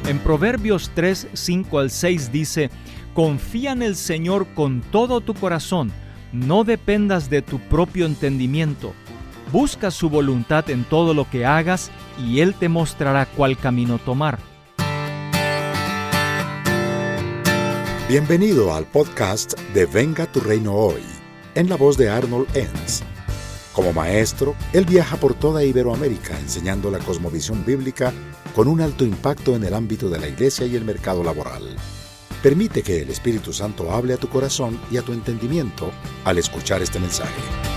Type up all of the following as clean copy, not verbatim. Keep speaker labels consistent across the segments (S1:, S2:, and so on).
S1: En Proverbios 3, 5 al 6 dice: confía en el Señor con todo tu corazón, no dependas de tu propio entendimiento. Busca su voluntad en todo lo que hagas y Él te mostrará cuál camino tomar.
S2: Bienvenido al podcast de Venga tu Reino Hoy, en la voz de Arnold Enns. Como maestro, él viaja por toda Iberoamérica enseñando la cosmovisión bíblica con un alto impacto en el ámbito de la iglesia y el mercado laboral. Permite que el Espíritu Santo hable a tu corazón y a tu entendimiento al escuchar este mensaje.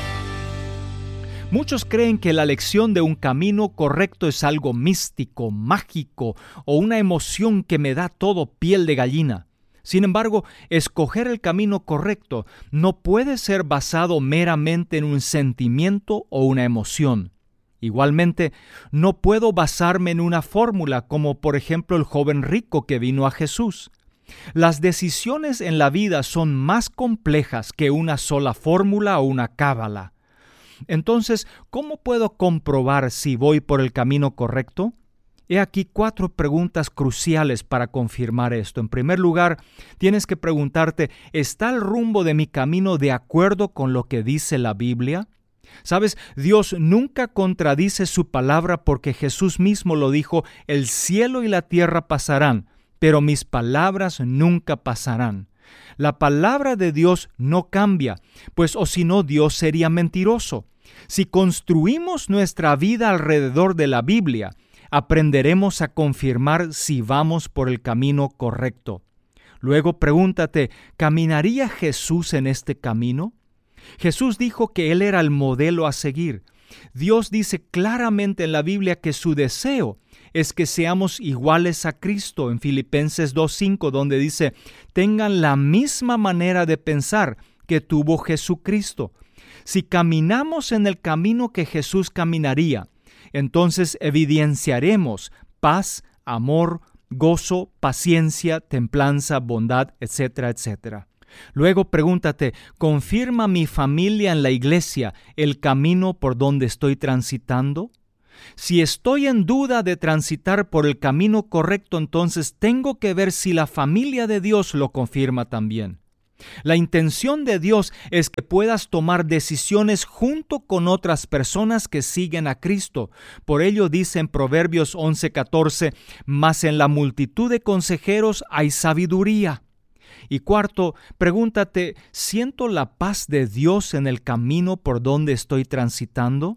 S1: Muchos creen que la elección de un camino correcto es algo místico, mágico o una emoción que me da todo piel de gallina. Sin embargo, escoger el camino correcto no puede ser basado meramente en un sentimiento o una emoción. Igualmente, no puedo basarme en una fórmula como por ejemplo el joven rico que vino a Jesús. Las decisiones en la vida son más complejas que una sola fórmula o una cábala. Entonces, ¿cómo puedo comprobar si voy por el camino correcto? He aquí 4 preguntas cruciales para confirmar esto. En primer lugar, tienes que preguntarte, ¿está el rumbo de mi camino de acuerdo con lo que dice la Biblia? ¿Sabes? Dios nunca contradice su palabra porque Jesús mismo lo dijo: el cielo y la tierra pasarán, pero mis palabras nunca pasarán. La palabra de Dios no cambia, pues o si no, Dios sería mentiroso. Si construimos nuestra vida alrededor de la Biblia, aprenderemos a confirmar si vamos por el camino correcto. Luego pregúntate, ¿caminaría Jesús en este camino? Jesús dijo que Él era el modelo a seguir. Dios dice claramente en la Biblia que su deseo es que seamos iguales a Cristo en Filipenses 2:5, donde dice: tengan la misma manera de pensar que tuvo Jesucristo. Si caminamos en el camino que Jesús caminaría, entonces evidenciaremos paz, amor, gozo, paciencia, templanza, bondad, etcétera, etcétera. Luego pregúntate, ¿confirma mi familia en la iglesia el camino por donde estoy transitando? Si estoy en duda de transitar por el camino correcto, entonces tengo que ver si la familia de Dios lo confirma también. La intención de Dios es que puedas tomar decisiones junto con otras personas que siguen a Cristo. Por ello dice en Proverbios 11:14, mas en la multitud de consejeros hay sabiduría. Y cuarto, pregúntate, ¿siento la paz de Dios en el camino por donde estoy transitando?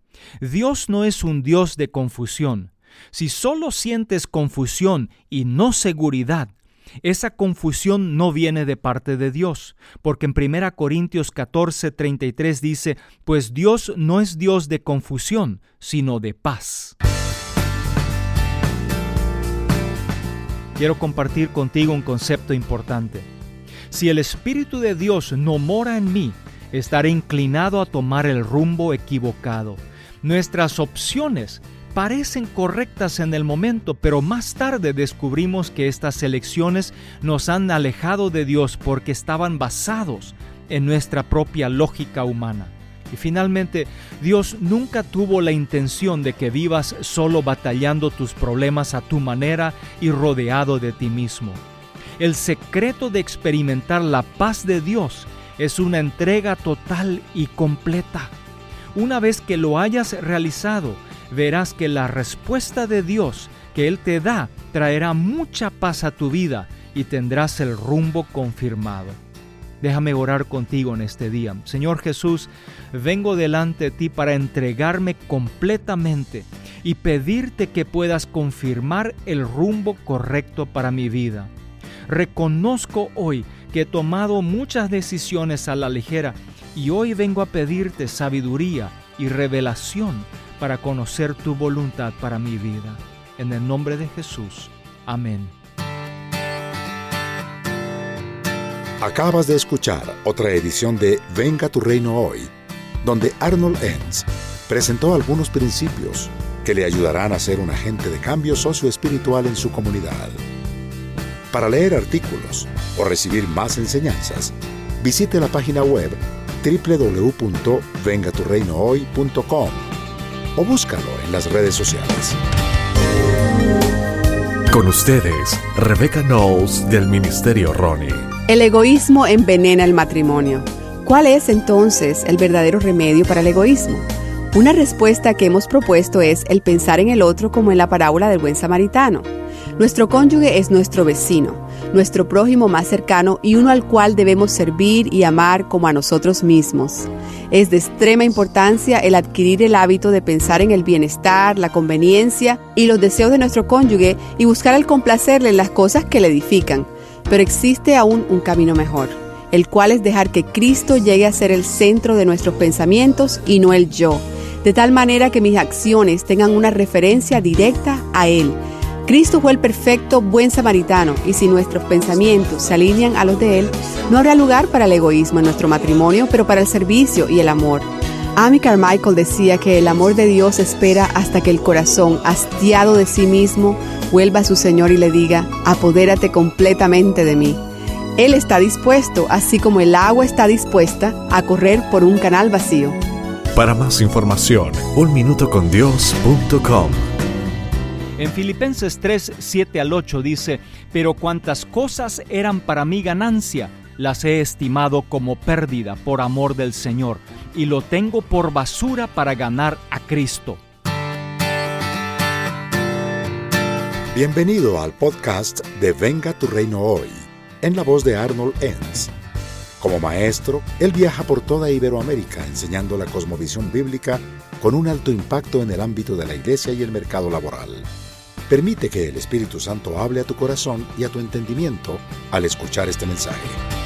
S1: Dios no es un Dios de confusión. Si solo sientes confusión y no seguridad, esa confusión no viene de parte de Dios, porque en 1 Corintios 14:33 dice, pues Dios no es Dios de confusión, sino de paz. Quiero compartir contigo un concepto importante. Si el Espíritu de Dios no mora en mí, estaré inclinado a tomar el rumbo equivocado. Nuestras opciones parecen correctas en el momento, pero más tarde descubrimos que estas elecciones nos han alejado de Dios porque estaban basados en nuestra propia lógica humana. Y finalmente, Dios nunca tuvo la intención de que vivas solo batallando tus problemas a tu manera y rodeado de ti mismo. El secreto de experimentar la paz de Dios es una entrega total y completa. Una vez que lo hayas realizado, verás que la respuesta de Dios que Él te da traerá mucha paz a tu vida y tendrás el rumbo confirmado. Déjame orar contigo en este día. Señor Jesús, vengo delante de ti para entregarme completamente y pedirte que puedas confirmar el rumbo correcto para mi vida. Reconozco hoy que he tomado muchas decisiones a la ligera y hoy vengo a pedirte sabiduría y revelación para conocer tu voluntad para mi vida. En el nombre de Jesús. Amén.
S2: Acabas de escuchar otra edición de Venga tu Reino Hoy, donde Arnold Enns presentó algunos principios que le ayudarán a ser un agente de cambio socioespiritual en su comunidad. Para leer artículos o recibir más enseñanzas, visite la página web www.vengaturreinohoy.com o búscalo en las redes sociales.
S3: Con ustedes, Rebecca Knowles del Ministerio Ronnie.
S4: El egoísmo envenena el matrimonio. ¿Cuál es entonces el verdadero remedio para el egoísmo? Una respuesta que hemos propuesto es el pensar en el otro como en la parábola del buen samaritano. Nuestro cónyuge es nuestro vecino, nuestro prójimo más cercano y uno al cual debemos servir y amar como a nosotros mismos. Es de extrema importancia el adquirir el hábito de pensar en el bienestar, la conveniencia y los deseos de nuestro cónyuge y buscar el complacerle en las cosas que le edifican. Pero existe aún un camino mejor, el cual es dejar que Cristo llegue a ser el centro de nuestros pensamientos y no el yo, de tal manera que mis acciones tengan una referencia directa a Él. Cristo fue el perfecto buen samaritano y si nuestros pensamientos se alinean a los de Él, no habrá lugar para el egoísmo en nuestro matrimonio, pero para el servicio y el amor. Amy Carmichael decía que el amor de Dios espera hasta que el corazón, hastiado de sí mismo, vuelva a su Señor y le diga: apodérate completamente de mí. Él está dispuesto, así como el agua está dispuesta, a correr por un canal vacío.
S3: Para más información, unminutocondios.com.
S1: En Filipenses 3, 7 al 8 dice: pero cuantas cosas eran para mí ganancia, las he estimado como pérdida por amor del Señor, y lo tengo por basura para ganar a Cristo.
S2: Bienvenido al podcast de Venga tu Reino Hoy, en la voz de Arnold Enns. Como maestro, él viaja por toda Iberoamérica enseñando la cosmovisión bíblica con un alto impacto en el ámbito de la iglesia y el mercado laboral. Permite que el Espíritu Santo hable a tu corazón y a tu entendimiento al escuchar este mensaje.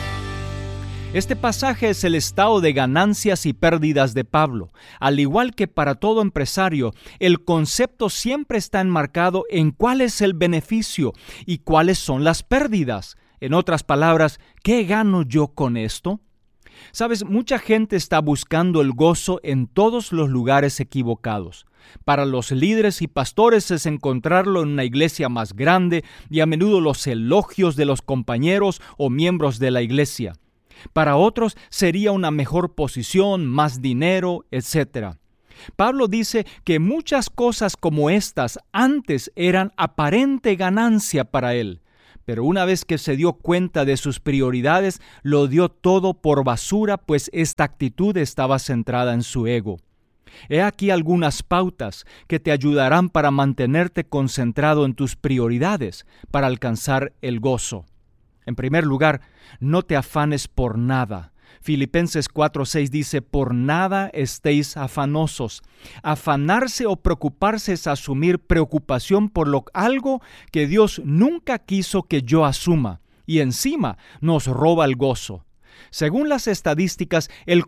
S1: Este pasaje es el estado de ganancias y pérdidas de Pablo. Al igual que para todo empresario, el concepto siempre está enmarcado en cuál es el beneficio y cuáles son las pérdidas. En otras palabras, ¿qué gano yo con esto? Sabes, mucha gente está buscando el gozo en todos los lugares equivocados. Para los líderes y pastores es encontrarlo en una iglesia más grande y a menudo los elogios de los compañeros o miembros de la iglesia. Para otros sería una mejor posición, más dinero, etc. Pablo dice que muchas cosas como estas antes eran aparente ganancia para él. Pero una vez que se dio cuenta de sus prioridades, lo dio todo por basura, pues esta actitud estaba centrada en su ego. He aquí algunas pautas que te ayudarán para mantenerte concentrado en tus prioridades, para alcanzar el gozo. En primer lugar, no te afanes por nada. Filipenses 4:6 dice: por nada estéis afanosos. Afanarse o preocuparse es asumir preocupación por algo que Dios nunca quiso que yo asuma, y encima nos roba el gozo. Según las estadísticas, el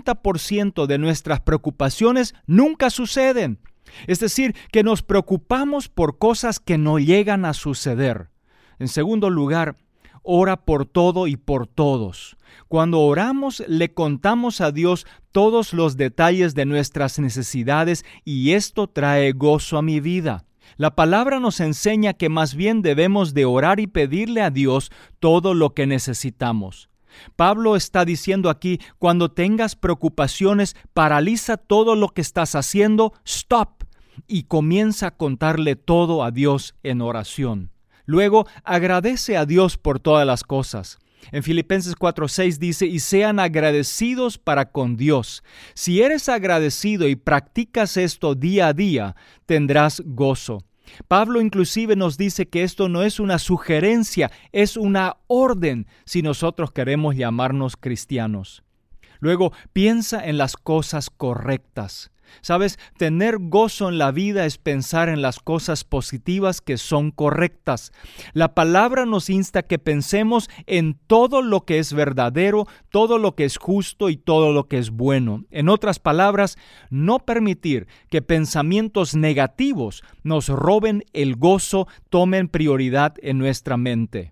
S1: 40% de nuestras preocupaciones nunca suceden. Es decir, que nos preocupamos por cosas que no llegan a suceder. En segundo lugar, ora por todo y por todos. Cuando oramos, le contamos a Dios todos los detalles de nuestras necesidades y esto trae gozo a mi vida. La palabra nos enseña que más bien debemos de orar y pedirle a Dios todo lo que necesitamos. Pablo está diciendo aquí: cuando tengas preocupaciones, paraliza todo lo que estás haciendo, stop, y comienza a contarle todo a Dios en oración. Luego, agradece a Dios por todas las cosas. En Filipenses 4:6 dice: y sean agradecidos para con Dios. Si eres agradecido y practicas esto día a día, tendrás gozo. Pablo inclusive nos dice que esto no es una sugerencia, es una orden si nosotros queremos llamarnos cristianos. Luego, piensa en las cosas correctas. ¿Sabes? Tener gozo en la vida es pensar en las cosas positivas que son correctas. La palabra nos insta que pensemos en todo lo que es verdadero, todo lo que es justo y todo lo que es bueno. En otras palabras, no permitir que pensamientos negativos nos roben el gozo, tomen prioridad en nuestra mente.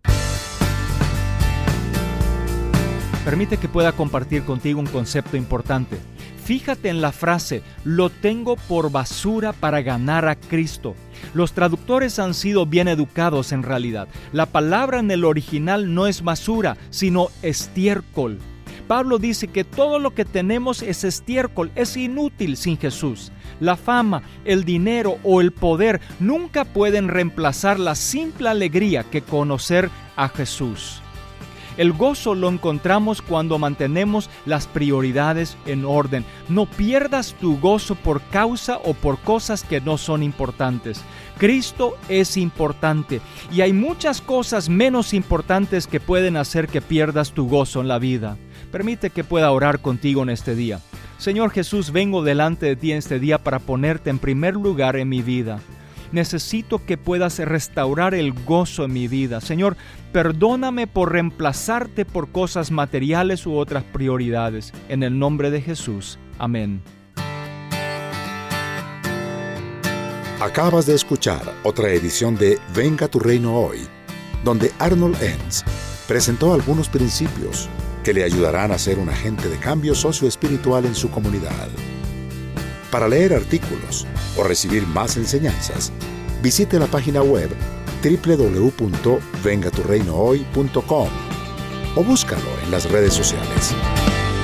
S1: Permite que pueda compartir contigo un concepto importante. Fíjate en la frase: lo tengo por basura para ganar a Cristo. Los traductores han sido bien educados en realidad. La palabra en el original no es basura, sino estiércol. Pablo dice que todo lo que tenemos es estiércol, es inútil sin Jesús. La fama, el dinero o el poder nunca pueden reemplazar la simple alegría que conocer a Jesús. El gozo lo encontramos cuando mantenemos las prioridades en orden. No pierdas tu gozo por causa o por cosas que no son importantes. Cristo es importante y hay muchas cosas menos importantes que pueden hacer que pierdas tu gozo en la vida. Permite que pueda orar contigo en este día. Señor Jesús, vengo delante de ti en este día para ponerte en primer lugar en mi vida. Necesito que puedas restaurar el gozo en mi vida. Señor, perdóname por reemplazarte por cosas materiales u otras prioridades. En el nombre de Jesús. Amén.
S2: Acabas de escuchar otra edición de Venga tu Reino Hoy, donde Arnold Enns presentó algunos principios que le ayudarán a ser un agente de cambio socioespiritual en su comunidad. Para leer artículos o recibir más enseñanzas, visite la página web www.vengaturreinohoy.com o búscalo en las redes sociales.